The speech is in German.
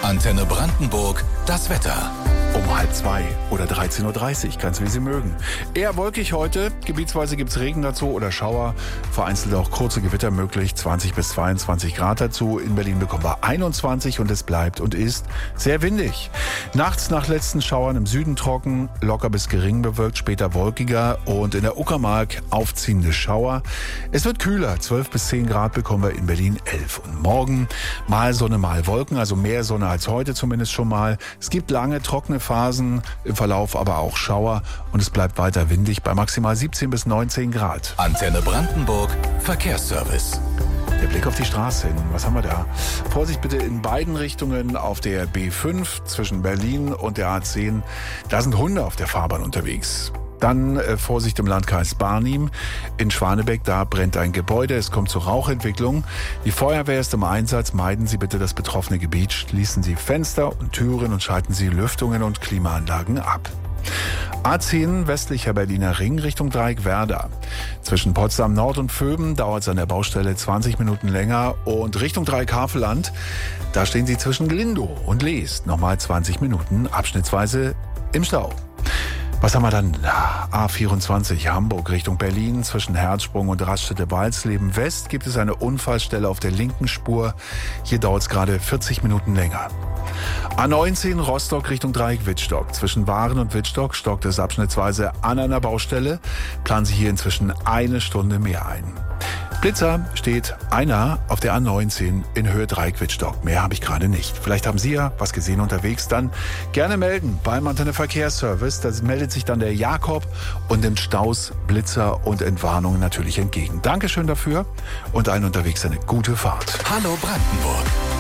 Antenne Brandenburg, das Wetter. Um 1:30 oder 13:30 Uhr, ganz wie Sie mögen. Eher wolkig heute, gebietsweise gibt's Regen dazu oder Schauer, vereinzelt auch kurze Gewitter möglich, 20 bis 22 Grad dazu. In Berlin bekommen wir 21 und es bleibt und ist sehr windig. Nachts nach letzten Schauern im Süden trocken, locker bis gering bewölkt, später wolkiger und in der Uckermark aufziehende Schauer. Es wird kühler, 12 bis 10 Grad bekommen wir in Berlin 11. Und morgen mal Sonne, mal Wolken, also mehr Sonne als heute zumindest schon mal. Es gibt lange trockene Phasen, im Verlauf aber auch Schauer und es bleibt weiter windig bei maximal 17 bis 19 Grad. Antenne Brandenburg, Verkehrsservice. Der Blick auf die Straße hin. Was haben wir da? Vorsicht bitte in beiden Richtungen auf der B5 zwischen Berlin und der A10. Da sind Hunde auf der Fahrbahn unterwegs. Dann Vorsicht im Landkreis Barnim. In Schwanebeck, da brennt ein Gebäude. Es kommt zur Rauchentwicklung. Die Feuerwehr ist im Einsatz. Meiden Sie bitte das betroffene Gebiet. Schließen Sie Fenster und Türen und schalten Sie Lüftungen und Klimaanlagen ab. A10 westlicher Berliner Ring Richtung Dreieck-Werder. Zwischen Potsdam Nord und Vöben dauert es an der Baustelle 20 Minuten länger. Und Richtung Dreieck-Havelland, da stehen Sie zwischen Glindow und Leest. Nochmal 20 Minuten abschnittsweise im Stau. Was haben wir dann? A24 Hamburg Richtung Berlin. Zwischen Herzsprung und Raststätte-Walsleben West gibt es eine Unfallstelle auf der linken Spur. Hier dauert es gerade 40 Minuten länger. A19 Rostock Richtung Dreieck-Wittstock. Zwischen Waren und Wittstock stockt es abschnittsweise an einer Baustelle. Planen Sie hier inzwischen eine Stunde mehr ein. Blitzer steht einer auf der A19 in Höhe Dreieck-Wittstock. Mehr habe ich gerade nicht. Vielleicht haben Sie ja was gesehen unterwegs. Dann gerne melden beim Antenne Verkehrsservice. Da meldet sich dann der Jakob und nimmt Staus, Blitzer und Entwarnungen natürlich entgegen. Dankeschön dafür und allen unterwegs eine gute Fahrt. Hallo Brandenburg.